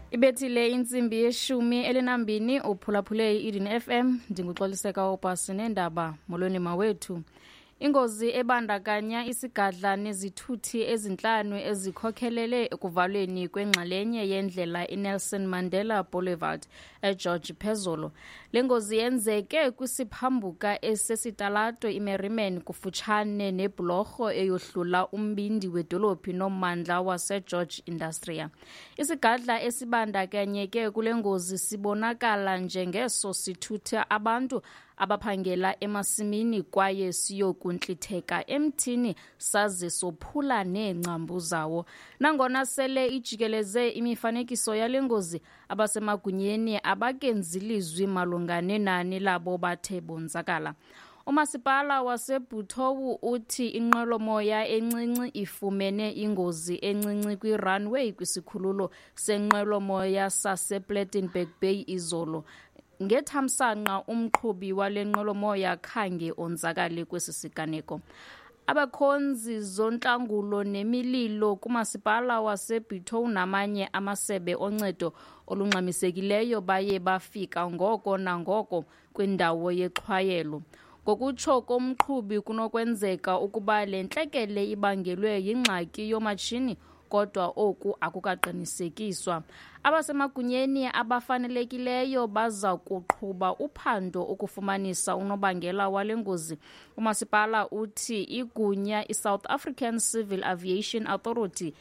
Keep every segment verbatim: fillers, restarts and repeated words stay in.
Ibethile insimbi yeshumi elinambini uphulaphule i-Eden F M ndinguxoliseka opasi nendaba molweni mawethu. Ingozi ebandakanya isigadla nezithuthi ezinhlanu ezikhokhelele ekuvalweni kwengxalenye yendlela iNelson Mandela Boulevard eGeorge Phezolo. Lengozi yenzeke kwisiphambuka esesitalato iMerriman kufutshane nebhlorho eyohlula umbindi wedolophi nommandla waseGeorge Industria. Isigadla esibandakanyeke kule ngozi sibonakala njengeso sithutha abantu abaphangela emasimini kwaye siyokuntlitheka emthini saze sophula neengcambu zawo. Nangona sele ijikeleze imifanekiso yale ngozi, abasemagunyeni abakenzi lizwi malunga nenani labo bathe bonzakala. Umasipala waseButowu uthi inqwelomoya encinci ifumene ingozi encinci kwi-runway kwisikhululo senqwelomoya sasePlattenberg Bay izolo. Ngethamsanqa umqhubi wale nqwelomoya khange onzakale kwesi siganeko. Abakhonzi zontlangulo nemililo kumasipala waseButowu namanye amasebe oncedo olungxamisekileyo baye bafika ngoko nangoko kwindawo yexhwayelo. Ngokutsho komqhubi kunokwenzeka ukuba le ntlekele ibangelwe yingxaki yomatshini, kodwa oku akukaqinisekiswa. Abasemagunyeni abafanelekileyo baza kuqhuba uphando ukufumanisa unobangela wale ngozi. Umasipala uthi igunya iSouth African Civil Aviation Authority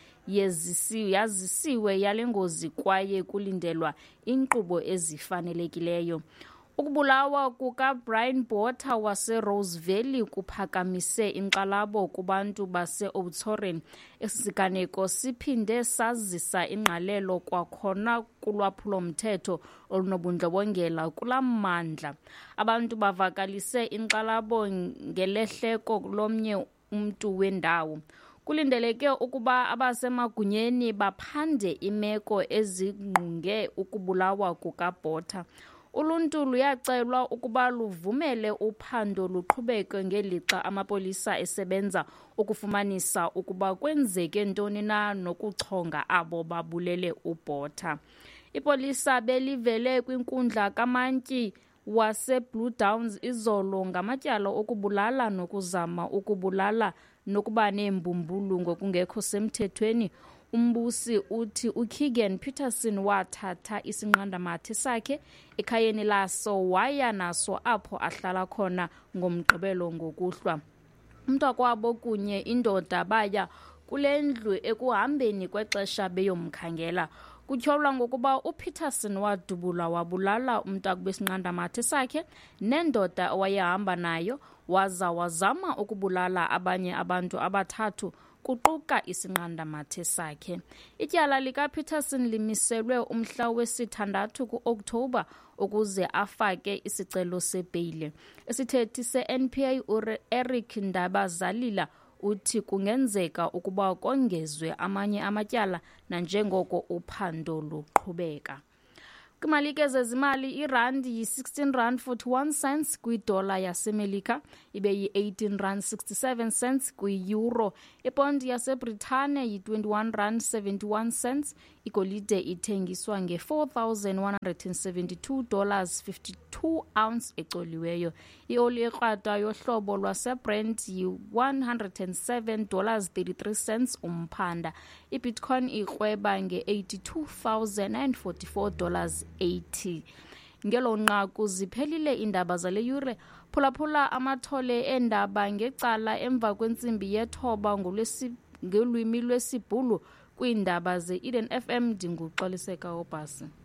yazisiwe yale ngozi kwaye kulindelwa inkqubo ezifanelekileyo. Ukubulawa kukaBrian Botha wase-Rose Valley kuphakamise inkxalabo kubantu base-Oudtshoorn. Esi siganeko siphinde sazisa ingqalelo kwakhona kulwaphulo-mthetho olunobundlobongela kula mmandla. Abantu bavakalise inkxalabo ngelehleko lomnye umntu wendawo. Kulindeleke ukuba abasemagunyeni baphande imeko ezingqunge ukubulawa kukaBotha. Uluntu luyacelwa ukuba luvumele uphando luqhubeke ngelixa amapolisa esebenza ukufumanisa ukuba kwenzeke ntoni na nokuchonga abo babulele uBotha. Ipolisa belivele kwinkundla kamantyi waseBlue Downs izolo ngamatyala okubulala nokuzama ukubulala nokuba neembumbulu ngokungekho semthethweni. Umbusi uthi uKeegan Peterson wathatha isinqandamathe sakhe ekhayeni laso waya naso apho ahlala khona ngomgqibelo ngokuhlwa. Umntakwabo kunye indoda baya kule ndlu ekuhambeni kwexesha beyomkhangela. Kutyholwa ngokuba uPeterson wadubula wabulala umntakwe besinqandamathe sakhe nendoda owayehamba nayo waza wazama ukubulala abanye abantu abathathu kuquka isinqandamathe sakhe. Ityala likaPeterson limiselwe umhla wesithandathu ku-Okthobha ukuze afake isicelo sebheyile. Isithethi se-N P A Eric Ndabazalila uthi kungenzeka ukuba kongezwe amanye amatyala nanjengoko uphando luqhubeka. Kwimalike zezimali, irandi yi-sixteen rand forty-one cents kwidola yaseMelika, ibe yi-eighteen rand sixty-seven cents kwi-euro. Ipondi yaseBritane yi-twenty-one rand seventy-one cents. Igolide ithengiswa nge-four thousand one hundred seventy-two dollars fifty-two ounce ecoliweyo. Ioli ekrwada yohlobo lwaseBrent yi-one hundred seven dollars thirty-three cents umphanda. IBitcoin ikrweba nge-eighty-two thousand forty-four dollars eighty. Ngelo nqaku ziphelile indaba zale yure. Phulaphula amathole endaba ngecala emva kwentsimbi yethoba ngolwimi lwesiBhulu kwiindaba ze-Eden F M ndinguxoliseka opasi.